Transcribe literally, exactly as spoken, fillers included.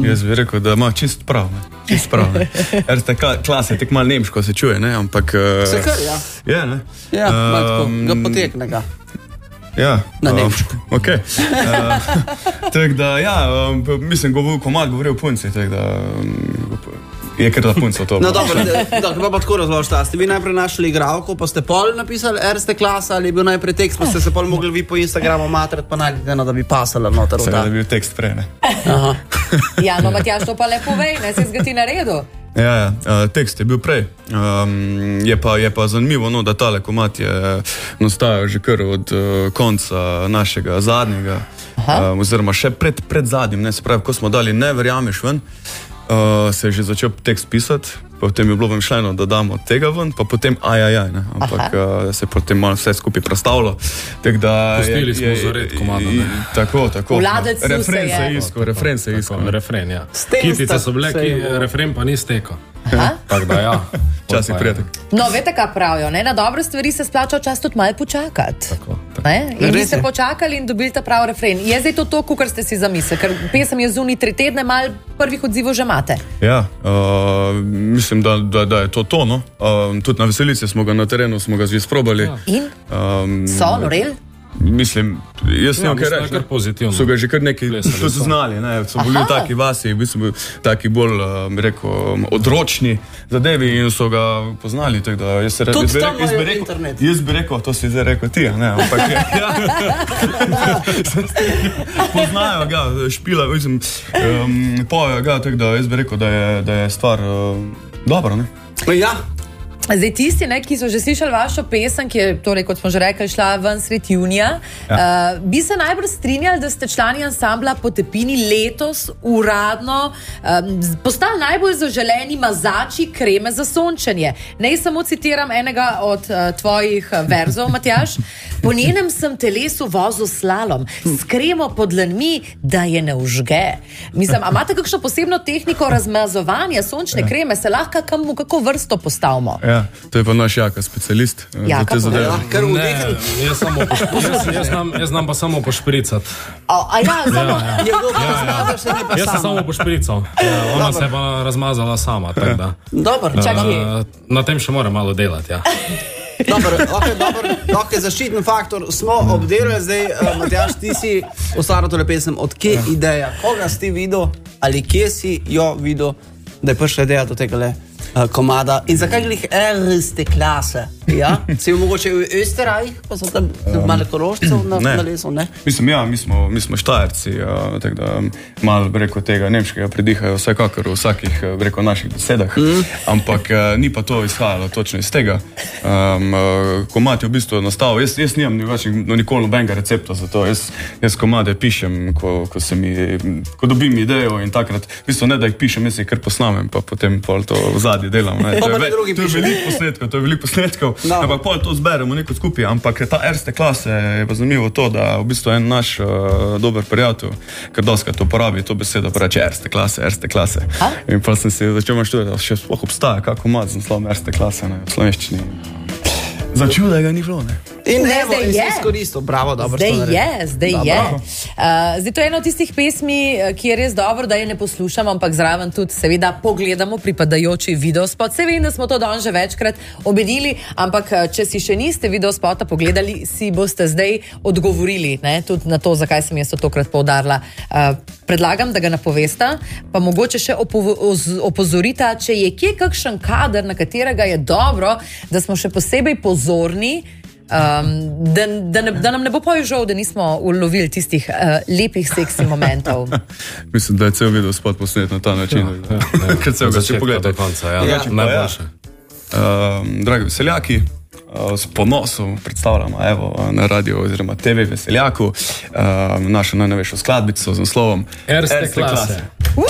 Jaz bi rekel, da ima čist prav, ne. Čist prav, ne. Erste klase, tek malo nemško se čuje, ne, ampak... Se kar, ja. Je, ne. Ja, malo tako, ga poteknega. Ja. Na nemško. Uh, ok. Uh, tak da, ja, um, mislim, govor, komad govori o punci, tak da... Um, je kar da punca to. No, dobro, da, pa pa tako razložite. Ste vi najprej našli igralko, pa ste pol napisali Erste klasa, ali je bil najprej tekst, pa ste se pol mogli vi po Instagramu matrat, pa najdete, no, da bi pasala noter. Seveda, da bi bil tekst prej, ne. Aha. Ja, no, Matjaž, to pa lepo vej, ne, se zgati na redu. Ja, ja, uh, tekst je bil prej. Um, je, pa, je pa zanimivo, no, da tale komad je nastajal že kar od uh, konca našega zadnjega, uh, oziroma še pred, pred zadnjim, ne, se pravi, ko smo dali Ne verjameš ven, uh, se je že začel tekst pisati, potem je bilo vemšljeno, da damo tega ven, pa potem ajajaj, ne, ampak uh, se potem malo vse skupaj prestavilo. Pustili smo zared komada, ne. Tako, tako. Vladec no. Refren se je iskal, refren se je iskal. Refren, ja. Kitice so bile, ki, refren pa ni stekel. Tako da, ja. Čas je prijetek. No, veste, kaj pravijo, ne? Na dobre stvari se splača čas tudi malo počakati. Tako, tako. Ne? In vi ste počakali in dobili ta prav refren. Je zdaj to to, kar ste si zamislili? Ker pesem je zunaj tri tedne, malo prvih odzivov že imate. Ja, uh, mislim, da, da, da je to to, no. Uh, tudi na Veselici smo ga na terenu, smo ga zvij sprobali. Ja. In? Um, so, Norel? Mislim, jaz Ja, ne vem, kaj mislim, reči. kar pozitivno. So ga že kar nekaj Plesali tudi so. znali, ne. So bili v taki vasi, v bistvu taki bolj, um, rekel, odročni zadevi in so ga poznali, tako da jaz se re, Tudi jaz bi tam rekel, jaz bi imajo rekel, internet. jaz bi rekel, to si zdaj rekel ti, ne, ampak ja, ja. Poznajo ga, špila, mislim, um, pojejo ga, tako da jaz bi rekel, da je, da je stvar uh, dobra, ne. Ja. Zdaj tisti, ne, ki so že slišali vašo pesem, ki je, torej, kot smo že rekli, šla ven sred junija, ja. uh, bi se najbolj strinjali, da ste člani ansambla Potepini letos uradno um, postali najbolj zaželeni mazači kreme za sončenje. Naj samo citiram enega od uh, tvojih uh, verzov, Matjaž. Po njenem sem telesu vozil slalom, s kremo pod dlanmi, da je ne užge. Mislim, a imate kakšno posebno tehniko razmazovanja sončne ja. kreme, se lahko kam, kako vrsto postavimo? Ja. To je pa naš Jaka, specialist. Jaka, za te Ja, kar Ne, vdihnem. jaz, samo poš- jaz, jaz, znam, jaz znam pa samo pošpricati. A, a ja, samo... Ja, ja. Je kdo pa razmazal, še ne pa Jaz sem samo sama. pošprical. Ja, ona se je pa razmazala sama, tako da. Dobro, Čakaj. Uh, na tem še moram malo delati, ja. Dobro, ok, dobro, ok, zaščiten faktor smo obdelali, zdaj, uh, Matjaž, ti si ustvaril tole pesem, od kje ideja, koga si ti videl, ali kje si jo videl, da je prišla ideja do tega le uh, komada in zakaj glih Erste klase, ja? Si bil mogoče v Österreich, pa so tam um, malo korošcev na, ne. na lesu, ne? Mislim, ja, mi smo, mi smo Štajerci, uh, tako da um, malo, bi rekel, tega nemškega predihajo vsekakor v vsakih, bi rekel, naših besedah, mm. ampak uh, ni pa to izhajalo točno iz tega. Um, uh, komad je v bistvu nastal, jaz, jaz nimam ni več no, nikoli nobenega recepta za to, jaz, jaz komade pišem, ko, ko, se mi, ko dobim idejo in takrat, v bistvu ne, da jih pišem, jaz jih kar posnamem, pa potem pol to v zadnji delam. Ne. To, je ve, to je veliko posnetkov, to je veliko posnetkov, No. ampak pol to zberemo neko skupaj, ampak ta Erste klase je pa zanimivo to, da v bistvu en naš uh, dober prijatelj, ker doskrat uporabi to besedo, pa reče Erste klase, Erste klase. A? In pa sem si začel maštovati, da še sploh obstaja kako komad z naslovom Erste klase, ne, v slovenščini. Začul, da ga ni bilo, ne. In Ne, evo, zdaj in si je. izkoristil, bravo, dobro. Zdaj si to naredil. je, zdaj Dobro. je. Uh, zdaj to je ena od tistih pesmi, ki je res dobro, da je ne poslušamo, ampak zraven tudi seveda pogledamo pripadajoči videospot. Se vem, da smo to danes že večkrat omenili, ampak če si še niste videospota pogledali, si boste zdaj odgovorili, ne, tudi na to, zakaj sem jaz to tokrat poudarila. Uh, predlagam, da ga napovesta, pa mogoče še opo- oz- opozorita, če je kje kakšen kader, na katerega je dobro, da smo še posebej pozorni, Um, da, da, ne, da nam ne bo pojo žal, da nismo ulovili tistih uh, lepih seksi momentov. Mislim, da je cel video spot posnet na ta način. Ja, ja, ja. Ker cel ga si pogledaj. Do konca, ja. Ja. ja. Najboljše. Um, dragi veseljaki, uh, s ponosom predstavljamo evo, na radio oziroma T V Veseljaku um, našo najnovejšo skladbico z naslovom Erste klase.